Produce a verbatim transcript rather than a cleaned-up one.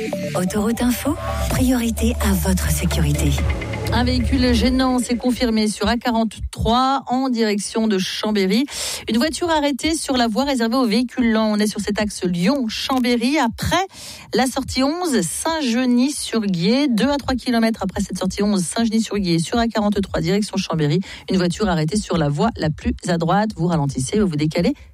Autoroute Info, priorité à votre sécurité. Un véhicule gênant s'est confirmé sur A quarante-trois en direction de Chambéry. Une voiture arrêtée sur la voie réservée aux véhicules lents. On est sur cet axe Lyon-Chambéry. Après la sortie onze, Saint-Genis-sur-Guiers. deux à trois kilomètres après cette sortie onze, Saint-Genis-sur-Guiers, sur A quarante-trois, direction Chambéry. Une voiture arrêtée sur la voie la plus à droite. Vous ralentissez, vous vous décalez